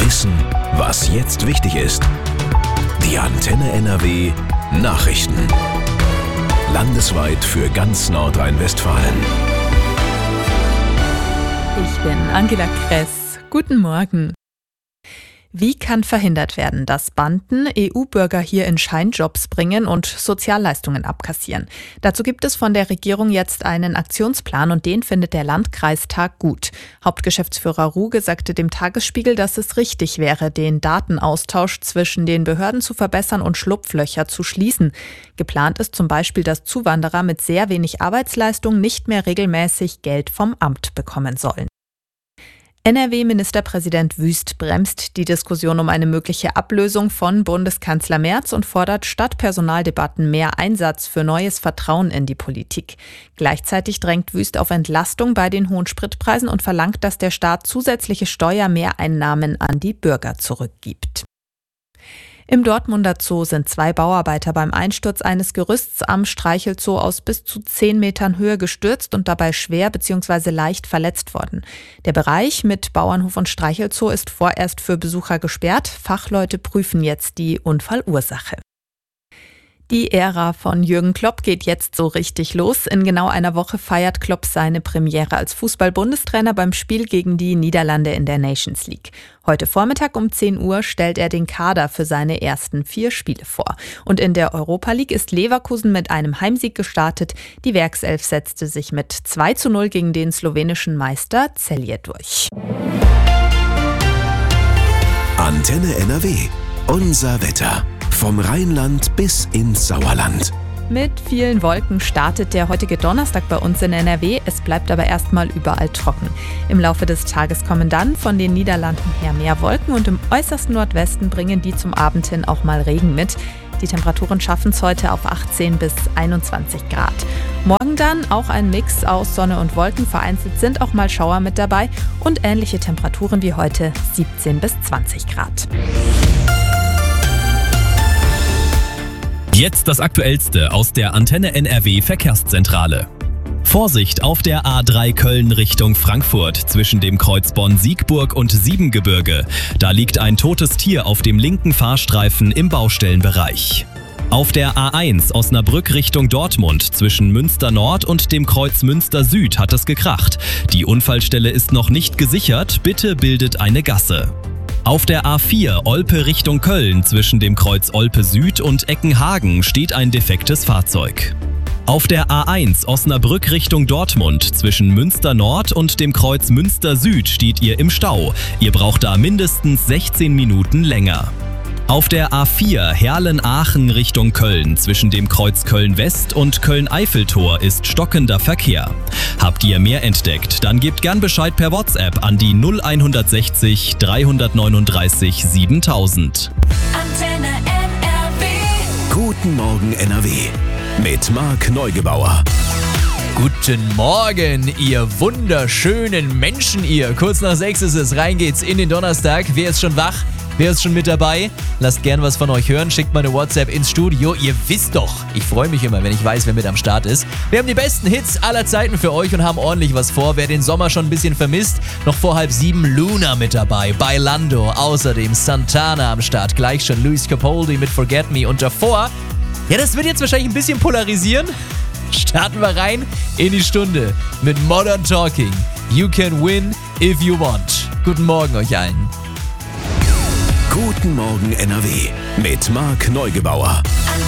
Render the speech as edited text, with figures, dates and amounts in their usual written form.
Wissen, was jetzt wichtig ist. Die Antenne NRW Nachrichten. Landesweit für ganz Nordrhein-Westfalen. Ich bin Angela Kress. Guten Morgen. Wie kann verhindert werden, dass Banden EU-Bürger hier in Scheinjobs bringen und Sozialleistungen abkassieren? Dazu gibt es von der Regierung jetzt einen Aktionsplan und den findet der Landkreistag gut. Hauptgeschäftsführer Ruge sagte dem Tagesspiegel, dass es richtig wäre, den Datenaustausch zwischen den Behörden zu verbessern und Schlupflöcher zu schließen. Geplant ist zum Beispiel, dass Zuwanderer mit sehr wenig Arbeitsleistung nicht mehr regelmäßig Geld vom Amt bekommen sollen. NRW-Ministerpräsident Wüst bremst die Diskussion um eine mögliche Ablösung von Bundeskanzler Merz und fordert statt Personaldebatten mehr Einsatz für neues Vertrauen in die Politik. Gleichzeitig drängt Wüst auf Entlastung bei den hohen Spritpreisen und verlangt, dass der Staat zusätzliche Steuermehreinnahmen an die Bürger zurückgibt. Im Dortmunder Zoo sind 2 Bauarbeiter beim Einsturz eines Gerüsts am Streichelzoo aus bis zu 10 Metern Höhe gestürzt und dabei schwer bzw. leicht verletzt worden. Der Bereich mit Bauernhof und Streichelzoo ist vorerst für Besucher gesperrt. Fachleute prüfen jetzt die Unfallursache. Die Ära von Jürgen Klopp geht jetzt so richtig los. In genau einer Woche feiert Klopp seine Premiere als Fußball-Bundestrainer beim Spiel gegen die Niederlande in der Nations League. Heute Vormittag um 10 Uhr stellt er den Kader für seine ersten 4 Spiele vor. Und in der Europa League ist Leverkusen mit einem Heimsieg gestartet. Die Werkself setzte sich mit 2:0 gegen den slowenischen Meister Celje durch. Antenne NRW. Unser Wetter. Vom Rheinland bis ins Sauerland. Mit vielen Wolken startet der heutige Donnerstag bei uns in NRW. Es bleibt aber erstmal überall trocken. Im Laufe des Tages kommen dann von den Niederlanden her mehr Wolken und im äußersten Nordwesten bringen die zum Abend hin auch mal Regen mit. Die Temperaturen schaffen es heute auf 18 bis 21 Grad. Morgen dann auch ein Mix aus Sonne und Wolken. Vereinzelt sind auch mal Schauer mit dabei und ähnliche Temperaturen wie heute 17 bis 20 Grad. Jetzt das Aktuellste aus der Antenne NRW Verkehrszentrale. Vorsicht auf der A3 Köln Richtung Frankfurt zwischen dem Kreuz Bonn-Siegburg und Siebengebirge. Da liegt ein totes Tier auf dem linken Fahrstreifen im Baustellenbereich. Auf der A1 Osnabrück Richtung Dortmund zwischen Münster Nord und dem Kreuz Münster Süd hat es gekracht. Die Unfallstelle ist noch nicht gesichert, bitte bildet eine Gasse. Auf der A4 Olpe Richtung Köln zwischen dem Kreuz Olpe Süd und Eckenhagen steht ein defektes Fahrzeug. Auf der A1 Osnabrück Richtung Dortmund zwischen Münster Nord und dem Kreuz Münster Süd steht ihr im Stau. Ihr braucht da mindestens 16 Minuten länger. Auf der A4 Herlen-Aachen Richtung Köln zwischen dem Kreuz Köln-West und Köln-Eiffeltor ist stockender Verkehr. Habt ihr mehr entdeckt, dann gebt gern Bescheid per WhatsApp an die 0160 339 7000. Antenne NRW. Guten Morgen NRW. Mit Marc Neugebauer. Guten Morgen, ihr wunderschönen Menschen, ihr. Kurz nach 6 ist es, rein geht's in den Donnerstag. Wer ist schon wach? Wer ist schon mit dabei? Lasst gern was von euch hören, schickt mal eine WhatsApp ins Studio. Ihr wisst doch, ich freue mich immer, wenn ich weiß, wer mit am Start ist. Wir haben die besten Hits aller Zeiten für euch und haben ordentlich was vor. Wer den Sommer schon ein bisschen vermisst, noch vor 6:30 Luna mit dabei, Bailando. Außerdem Santana am Start, gleich schon Luis Capaldi mit Forget Me und davor. Ja, das wird jetzt wahrscheinlich ein bisschen polarisieren. Starten wir rein in die Stunde mit Modern Talking. You can win if you want. Guten Morgen euch allen. Guten Morgen NRW mit Marc Neugebauer.